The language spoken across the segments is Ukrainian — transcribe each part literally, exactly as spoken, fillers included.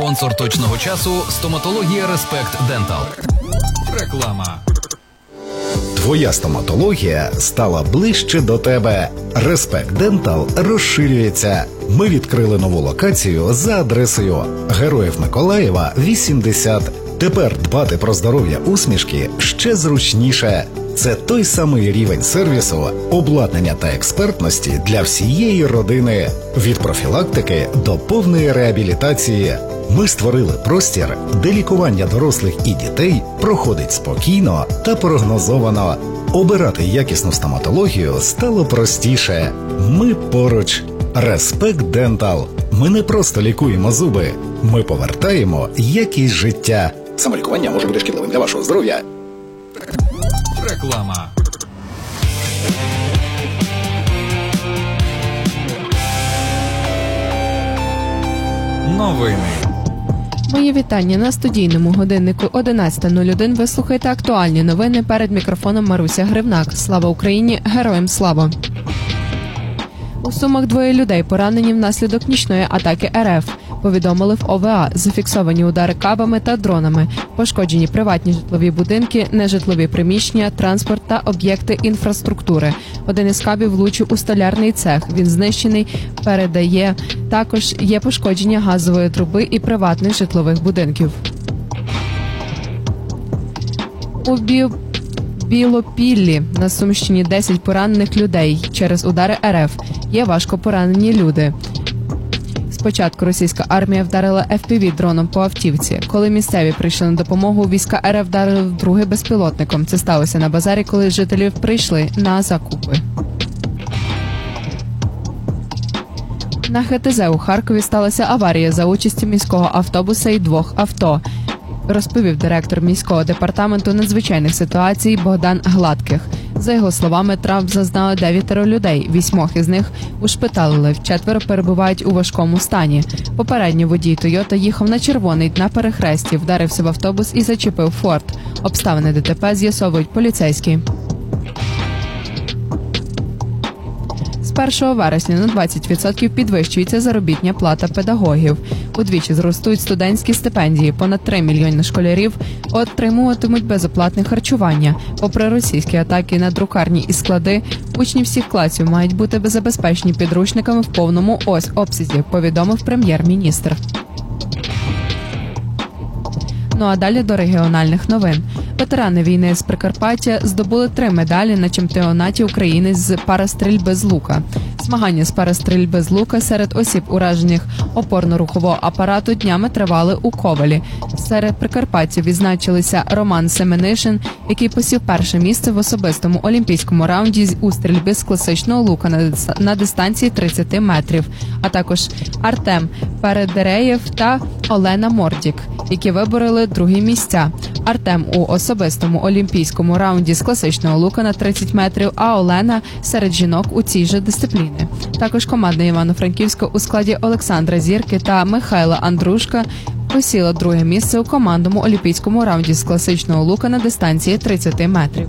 Спонсор точного часу – стоматологія Респект Дентал. Реклама. Твоя стоматологія стала ближче до тебе. Респект Дентал розширюється. Ми відкрили нову локацію за адресою Героїв Миколаєва, вісімдесят. Тепер дбати про здоров'я усмішки ще зручніше. Це той самий рівень сервісу, обладнання та експертності для всієї родини. Від профілактики до повної реабілітації. Ми створили простір, де лікування дорослих і дітей проходить спокійно та прогнозовано. Обирати якісну стоматологію стало простіше. Ми поруч. Респект Дентал. Ми не просто лікуємо зуби. Ми повертаємо якість життя. Самолікування може бути шкідливим для вашого здоров'я. Реклама. Новини. Мої вітання. На студійному годиннику одинадцята нуль один ви слухаєте актуальні новини. Перед мікрофоном Маруся Гривнак. Слава Україні! Героям слава! У Сумах двоє людей поранені внаслідок нічної атаки РФ. Повідомили в ОВА. Зафіксовані удари кабами та дронами. Пошкоджені приватні житлові будинки, нежитлові приміщення, транспорт та об'єкти інфраструктури. Один із кабів влучив у столярний цех. Він знищений, передає. Також є пошкодження газової труби і приватних житлових будинків. У Бі... Білопіллі на Сумщині десять поранених людей через удари РФ. Є важко поранені люди. Спочатку російська армія вдарила еф пі ві-дроном по автівці. Коли місцеві прийшли на допомогу, війська РФ вдарили вдруге безпілотником. Це сталося на базарі, коли жителі прийшли на закупи. На ха те зет у Харкові сталася аварія за участі міського автобуса і двох авто, розповів директор міського департаменту надзвичайних ситуацій Богдан Гладких. За його словами, травм зазнали дев'ятеро людей, вісьмох із них ушпиталили, четверо перебувають у важкому стані. Попередньо водій «Тойота» їхав на червоний на перехресті, вдарився в автобус і зачепив «Форд». Обставини де те пе з'ясовують поліцейські. З першого вересня на двадцять відсотків підвищується заробітня плата педагогів. Удвічі зростуть студентські стипендії. Понад три мільйони школярів отримуватимуть безоплатне харчування. Попри російські атаки на друкарні і склади, учні всіх класів мають бути забезпечені підручниками в повному ось обсязі, повідомив прем'єр-міністр. Ну а далі до регіональних новин. Ветерани війни з Прикарпаття здобули три медалі на чемпіонаті України з парастрільби з лука. Змагання з парастрільби з лука серед осіб, уражених опорно-рухового апарату, днями тривали у Ковалі. Серед прикарпатців відзначилися Роман Семенишин, який посів перше місце в особистому олімпійському раунді у стрільбі з класичного лука на дистанції тридцять метрів, а також Артем Передереєв та Олена Мордік, які вибороли другі місця. Артем у особистому олімпійському раунді з класичного лука на тридцять метрів, а Олена серед жінок у цій же дисципліні. Також команда Івано-Франківська у складі Олександра Зірки та Михайла Андрушка посіла друге місце у командному олімпійському раунді з класичного лука на дистанції тридцять метрів.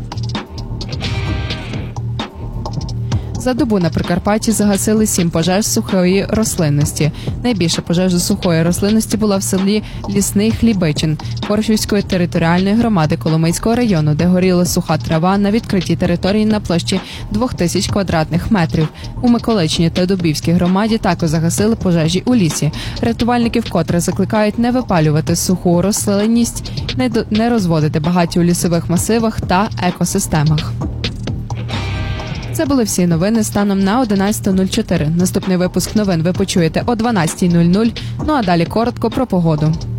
За добу на Прикарпатті загасили сім пожеж сухої рослинності. Найбільша пожежа сухої рослинності була в селі Лісний Хлібичин Коршівської територіальної громади Коломийського району, де горіла суха трава на відкритій території на площі двох тисяч квадратних метрів. У Миколичині та Дубівській громаді також загасили пожежі у лісі. Рятувальники вкотре закликають не випалювати суху рослинність, не розводити багаття у лісових масивах та екосистемах. Це були всі новини станом на одинадцята нуль чотири. Наступний випуск новин ви почуєте о дванадцятій нуль нуль. Ну а далі коротко про погоду.